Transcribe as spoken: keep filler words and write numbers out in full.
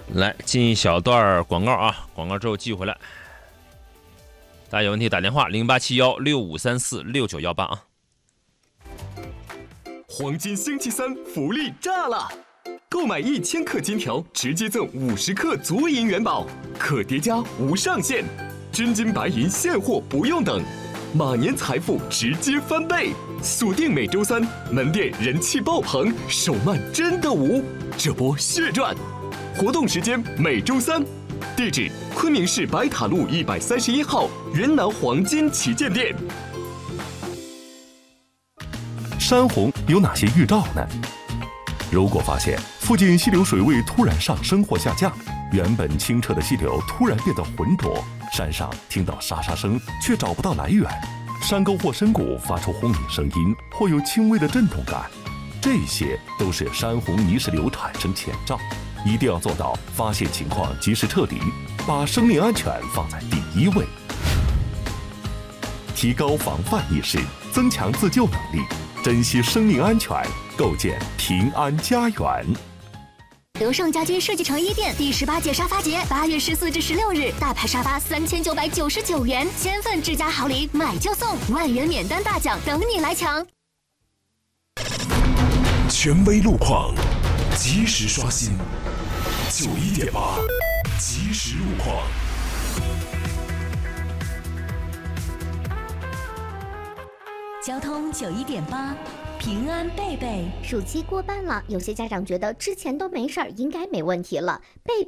来进一小段广告啊，广告之后继续回来。大家有问题打电话零八七幺六五三四六九幺八啊。 黄金星期三福利炸了！购买一千克金条，直接赠五十克足银元宝，可叠加无上限，真金白银现货不用等，马年财富直接翻倍！锁定每周三，门店人气爆棚，手慢真的无，这波血赚！活动时间每周三，地址昆明市白塔路一百三十一号云南黄金旗舰店。 山洪有哪些预兆呢？如果发现附近溪流水位突然上升或下降，原本清澈的溪流突然变得浑浊，山上听到沙沙声却找不到来源，山沟或深谷发出轰鸣声音或有轻微的震动感，这些都是山洪泥石流产生前兆，一定要做到发现情况及时撤离，把生命安全放在第一位，提高防范意识，增强自救能力，珍惜生命安全，构建平安家园。 德胜家居设计城一店第十八届沙发节，八月十四至十六日，大牌沙发三千九百九十九元，千份智家好礼，买就送，万元免单大奖等你来抢。 权威路况，及时刷新，九一点八，及时路况。 交通九一点八，平安贝贝。 暑期过半了，有些家长觉得之前都没事儿，应该没问题了。贝贝。